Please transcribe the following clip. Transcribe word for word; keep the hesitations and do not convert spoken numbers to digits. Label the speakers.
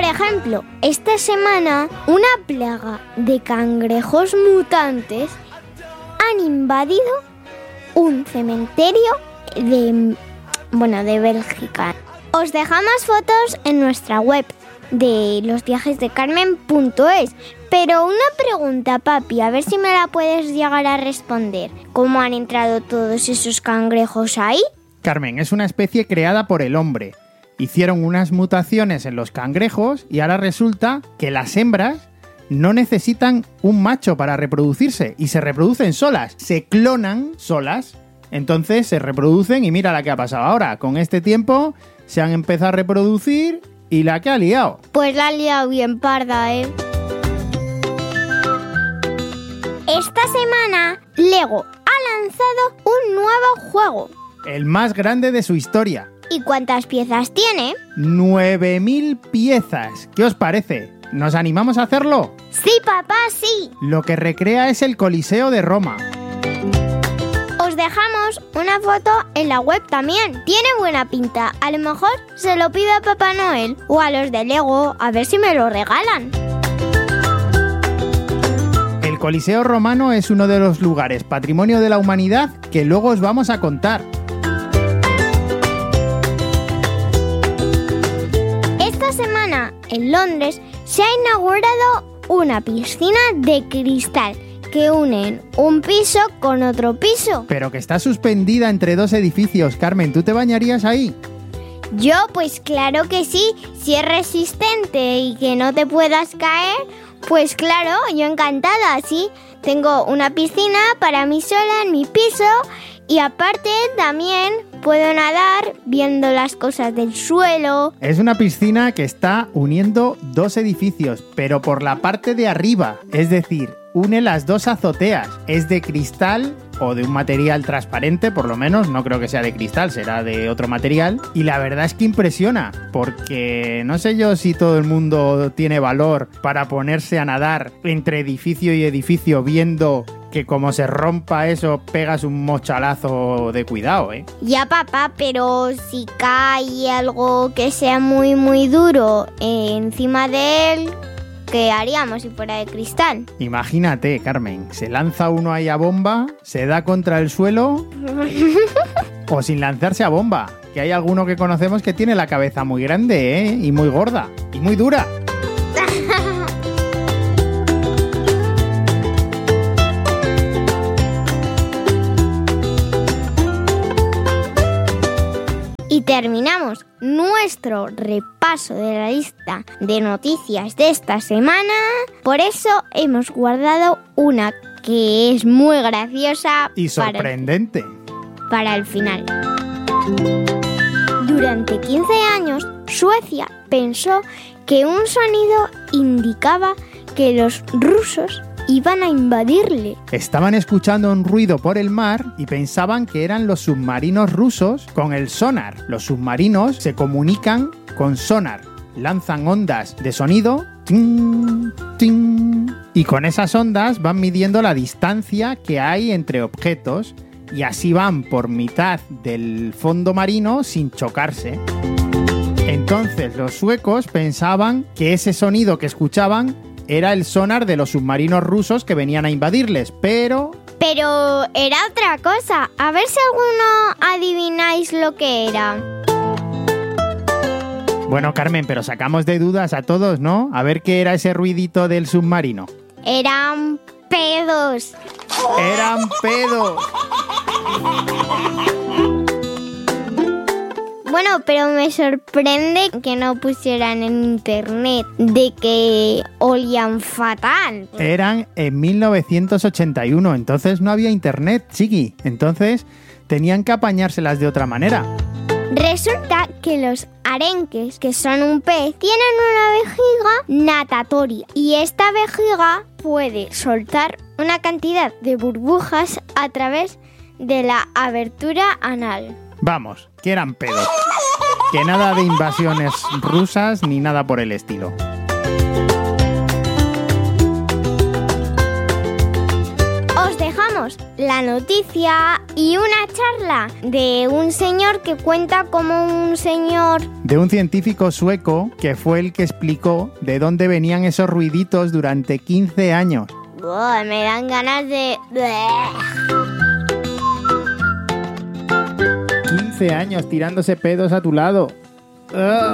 Speaker 1: ejemplo, esta semana una plaga de cangrejos mutantes han invadido un cementerio de, bueno, de Bélgica. Os dejamos fotos en nuestra web de los viajes de Carmen punto es. Pero una pregunta, papi, a ver si me la puedes llegar a responder. ¿Cómo han entrado todos esos cangrejos ahí?
Speaker 2: Carmen, es una especie creada por el hombre. Hicieron unas mutaciones en los cangrejos y ahora resulta que las hembras no necesitan un macho para reproducirse y se reproducen solas, se clonan solas. Entonces se reproducen y mira la que ha pasado ahora. Con este tiempo se han empezado a reproducir y la que ha liado.
Speaker 1: Pues la ha liado bien parda, ¿eh? Esta semana, Lego ha lanzado un nuevo juego.
Speaker 2: El más grande de su historia.
Speaker 1: ¿Y cuántas piezas tiene?
Speaker 2: nueve mil piezas. ¿Qué os parece? ¿Nos animamos a hacerlo?
Speaker 1: Sí, papá, sí.
Speaker 2: Lo que recrea es el Coliseo de Roma.
Speaker 1: Os dejamos una foto en la web también. Tiene buena pinta. A lo mejor se lo pido a Papá Noel o a los de Lego a ver si me lo regalan.
Speaker 2: El Coliseo Romano es uno de los lugares patrimonio de la humanidad que luego os vamos a contar.
Speaker 1: Esta semana, en Londres, se ha inaugurado una piscina de cristal que unen un piso con otro piso.
Speaker 2: Pero que está suspendida entre dos edificios. Carmen, ¿tú te bañarías ahí?
Speaker 1: Yo, pues claro que sí. Si es resistente y que no te puedas caer, pues claro, yo encantada, sí. Tengo una piscina para mí sola en mi piso y aparte también puedo nadar viendo las cosas del suelo.
Speaker 2: Es una piscina que está uniendo dos edificios, pero por la parte de arriba, es decir, une las dos azoteas. Es de cristal o de un material transparente, por lo menos, no creo que sea de cristal, será de otro material. Y la verdad es que impresiona, porque no sé yo si todo el mundo tiene valor para ponerse a nadar entre edificio y edificio viendo que como se rompa eso pegas un mochalazo de cuidado, ¿eh?
Speaker 1: Ya, papá, pero si cae algo que sea muy muy duro eh, encima de él, ¿qué haríamos si fuera de cristal?
Speaker 2: Imagínate, Carmen, se lanza uno ahí a bomba, se da contra el suelo o sin lanzarse a bomba, que hay alguno que conocemos que tiene la cabeza muy grande, ¿eh? Y muy gorda, y muy dura.
Speaker 1: Y terminamos nuestro repaso de la lista de noticias de esta semana. Por eso hemos guardado una que es muy graciosa
Speaker 2: y sorprendente
Speaker 1: para el, para el final. Durante quince años, Suecia pensó que un sonido indicaba que los rusos iban a invadirle.
Speaker 2: Estaban escuchando un ruido por el mar y pensaban que eran los submarinos rusos con el sonar. Los submarinos se comunican con sonar, lanzan ondas de sonido, ting, ting, y con esas ondas van midiendo la distancia que hay entre objetos y así van por mitad del fondo marino sin chocarse. Entonces los suecos pensaban que ese sonido que escuchaban era el sonar de los submarinos rusos que venían a invadirles, pero...
Speaker 1: Pero era otra cosa. A ver si alguno adivináis lo que era.
Speaker 2: Bueno, Carmen, pero sacamos de dudas a todos, ¿no? A ver qué era ese ruidito del submarino.
Speaker 1: Eran pedos.
Speaker 2: ¡Eran pedos!
Speaker 1: Bueno, pero me sorprende que no pusieran en internet de que olían fatal.
Speaker 2: Eran en mil novecientos ochenta y uno, entonces no había internet, chiqui. Entonces tenían que apañárselas de otra manera.
Speaker 1: Resulta que los arenques, que son un pez, tienen una vejiga natatoria. Y esta vejiga puede soltar una cantidad de burbujas a través de la abertura anal.
Speaker 2: Vamos, que eran pedos. Que nada de invasiones rusas ni nada por el estilo. Os
Speaker 1: dejamos tenemos la noticia y una charla de un señor que cuenta como un señor...
Speaker 2: De un científico sueco que fue el que explicó de dónde venían esos ruiditos durante quince años.
Speaker 1: Buah, me dan ganas de...
Speaker 2: quince años tirándose pedos a tu lado. ¡Ugh!